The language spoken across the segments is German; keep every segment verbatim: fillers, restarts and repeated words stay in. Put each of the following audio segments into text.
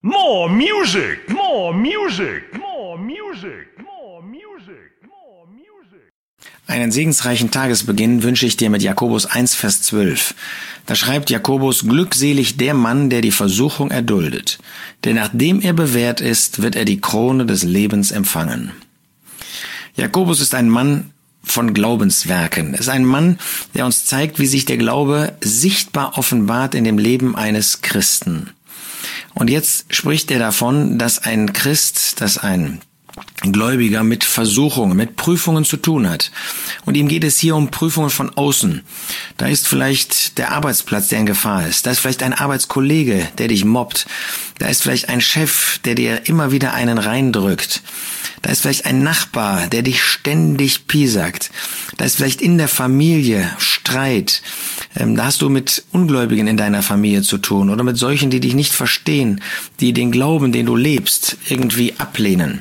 More music, more music, more music, more music, more music. Einen segensreichen Tagesbeginn wünsche ich dir mit Jakobus eins, Vers zwölf. Da schreibt Jakobus: Glückselig der Mann, der die Versuchung erduldet. Denn nachdem er bewährt ist, wird er die Krone des Lebens empfangen. Jakobus ist ein Mann von Glaubenswerken. Er ist ein Mann, der uns zeigt, wie sich der Glaube sichtbar offenbart in dem Leben eines Christen. Und jetzt spricht er davon, dass ein Christ, dass ein Gläubiger mit Versuchungen, mit Prüfungen zu tun hat. Und ihm geht es hier um Prüfungen von außen. Da ist vielleicht der Arbeitsplatz, der in Gefahr ist. Da ist vielleicht ein Arbeitskollege, der dich mobbt. Da ist vielleicht ein Chef, der dir immer wieder einen reindrückt. Da ist vielleicht ein Nachbar, der dich ständig piesackt. Da ist vielleicht in der Familie Streit. Da hast du mit Ungläubigen in deiner Familie zu tun oder mit solchen, die dich nicht verstehen, die den Glauben, den du lebst, irgendwie ablehnen.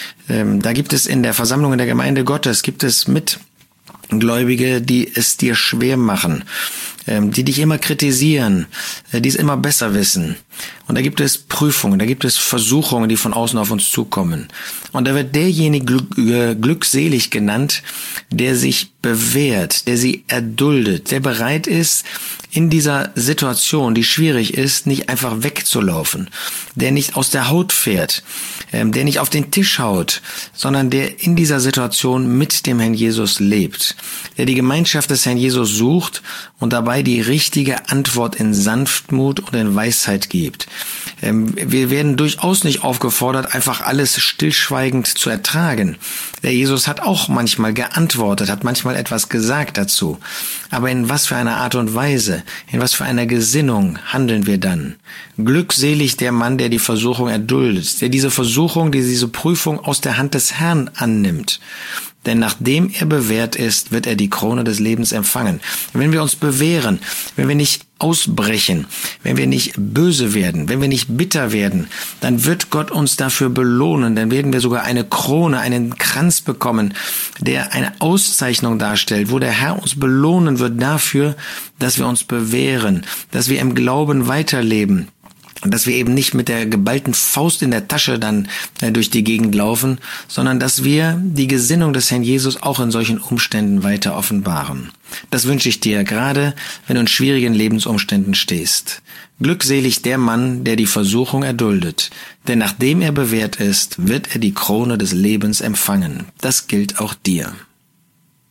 Da gibt es in der Versammlung in der Gemeinde Gottes, gibt es Mitgläubige, die es dir schwer machen, die dich immer kritisieren, die es immer besser wissen. Und da gibt es Prüfungen, da gibt es Versuchungen, die von außen auf uns zukommen. Und da wird derjenige glückselig genannt, der sich bewährt, der sie erduldet, der bereit ist, in dieser Situation, die schwierig ist, nicht einfach wegzulaufen, der nicht aus der Haut fährt, der nicht auf den Tisch haut, sondern der in dieser Situation mit dem Herrn Jesus lebt, der die Gemeinschaft des Herrn Jesus sucht und dabei die richtige Antwort in Sanftmut und in Weisheit gibt. Wir werden durchaus nicht aufgefordert, einfach alles stillschweigend zu ertragen. Der Jesus hat auch manchmal geantwortet, hat manchmal etwas gesagt dazu. Aber in was für einer Art und Weise, in was für einer Gesinnung handeln wir dann? Glückselig der Mann, der die Versuchung erduldet, der diese Versuchung, die diese Prüfung aus der Hand des Herrn annimmt. Denn nachdem er bewährt ist, wird er die Krone des Lebens empfangen. Wenn wir uns bewähren, wenn wir nicht ausbrechen, wenn wir nicht böse werden, wenn wir nicht bitter werden, dann wird Gott uns dafür belohnen. Dann werden wir sogar eine Krone, einen Kranz bekommen, der eine Auszeichnung darstellt, wo der Herr uns belohnen wird dafür, dass wir uns bewähren, dass wir im Glauben weiterleben. Dass wir eben nicht mit der geballten Faust in der Tasche dann äh, durch die Gegend laufen, sondern dass wir die Gesinnung des Herrn Jesus auch in solchen Umständen weiter offenbaren. Das wünsche ich dir, gerade wenn du in schwierigen Lebensumständen stehst. Glückselig der Mann, der die Versuchung erduldet, denn nachdem er bewährt ist, wird er die Krone des Lebens empfangen. Das gilt auch dir.